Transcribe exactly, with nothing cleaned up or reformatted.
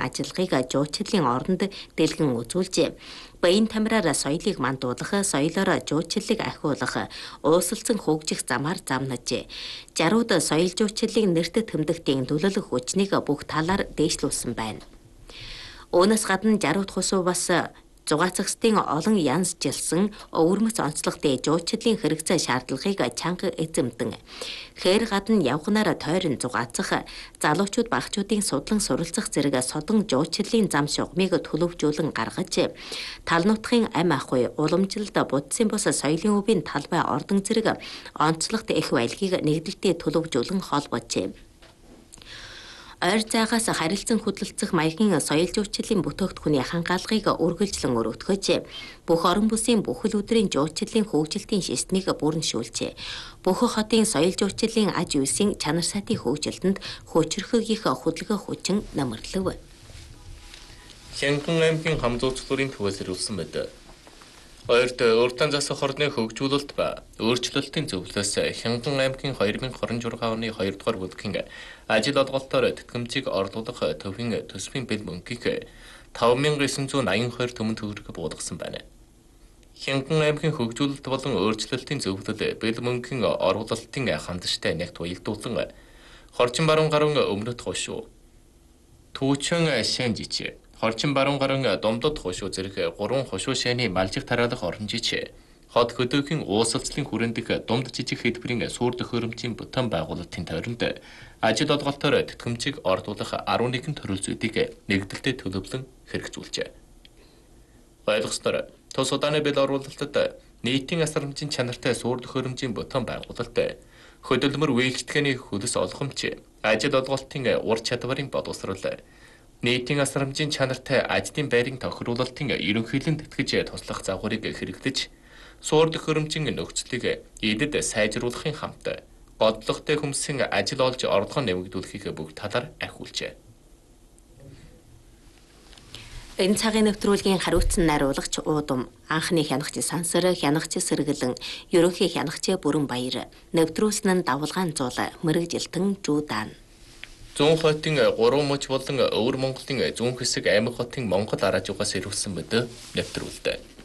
ажиллагааг жуулчлалын оронд дэлгэн үзүүлжээ. Баян тамираар соёлыг мандуулах, соёлоор жуулчлалыг ахиулах, уусалсан хөгжих замаар замнажээ. Жарууд соёл жуулчлалыг нэрт тэмдэгтийн төлөөлөх хүчнийг бүх талаар дээшлүүлсэн байна. Үүнээс гадна жарууд хусуу бас зугаацагчдын олон янзжилсан өвөрмөц онцлогтой жуулчлалын хэрэгцээ шаардлагыг чанга эзэмдэн. Хээр гадна явхнаар тойрон зугаацах, залуучууд багчуудын судлан суралцах зэрэг содон жуулчлалын зам шугамыг төлөвжүүлэн гаргаж, тал нутгийн ам ахуй, уламжилт, будсын бус соёлын өвийн талбай ордон зэрэг онцлогт их байлгийг нэгдэлтэд төлөвжүүлэн холбоожээ. Ойр заагаас харилцан хөдөлцөх маягийн соёл жуулчлалын бүтээгдэхүүний хангаалгыг үргэлжлэн өргөдгөж, бүх орон бүсийн бүхэл өдрийн жуулчлалын хөгжилтийн системийг бүрэншүүлжээ. Бүх хотын соёл жуулчлалын аж үйлсийн чанар сайтын хөгжилтөнд хүчрхэг их хөдөлгөөн хүчин намарлав. Хянган аймгийн хамзуучлалын төвөөс ирүүлсэн мэд. Ойрт уртан засах орны хөгжүүлэлт ба өөрчлөлтийн зөвлөлөөс Хянган аймгийн две тысячи двадцать шесть оны хоёрдугаар бүлгийн ажил олголтоор тэтгэмжийг орлуулах төвийн төсвийн бэл мөнгийг five thousand nine hundred eighty-two төмөн төгрөг буулгасан байна. Хянган аймгийн хөгжүүлэлт болон өөрчлөлтийн зөвлөл бэл мөнгийн оруулалтын хандштай нэгт уялдуулан Хорчин баруун гаруун өмнөд хошуу, Түүчэн Шэнжич, Хорчин баруун гаруун домдод хошуу зэрэг гурван хошуу шайны малжих тараалах оронжич хот хөдөөхийн уусалцлын хүрээндх думд жижиг хэлбэрийн суур төхөөрөмжийн бүтээн байгуулалтын тойронд ажил олголтоор тэтгэмжийг орлуулах eleven төрөл зүйдийг нэгдэлтэд төлөвлөн хэрэгжүүлжээ. Ойлгосноор тус удааны бэл оруулалтад нийтийн асрамжийн чанартай суур төхөөрөмжийн бүтээн байгуулалт, хөдөлмөр үйлчлэгээний хөлс олгомж, ажил олголтын ур чадварын боловсрол, нийтийн асрамжийн чанартай ажлын байрын тохируулалтын ерөнхийлөн тэтгэж туслах загварыг хэрэглэж, суур төхөөрөмжийн нөхцөлийг эдэд сайжруулахын хамт бодлоготой хүмүүсийн ажил олж орлогоо нэмэгдүүлэхийг бүх талаар ахиулжээ. Энэ цагийн нэвтрүүлгийн хариуцсан найруулагч Уудам, анхны хянагч Сансар, хянагч Сэргэлэн, ерөнхий хянагч Бүрэн Баяр, нэвтрүүлсэн нь Давалгаан Зуул, Мэргэжилтэн Жуудаан. Зүүн хотын гурван муж болон Өвөр Монголын зүүн хэсэг Аймаг хотын Монгол араажуугаас ирүүлсэн мэд нэвтрүүлдэг.